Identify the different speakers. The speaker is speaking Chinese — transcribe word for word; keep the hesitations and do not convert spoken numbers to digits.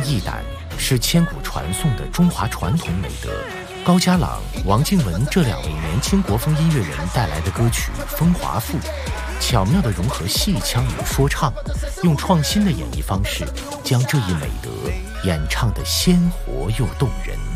Speaker 1: 义胆，是千古传颂的中华传统美德。高家朗、王靖雯这两位年轻国风音乐人带来的歌曲《风华赋》，巧妙地融合戏腔与说唱，用创新的演绎方式，将这一美德演唱得鲜活又动人。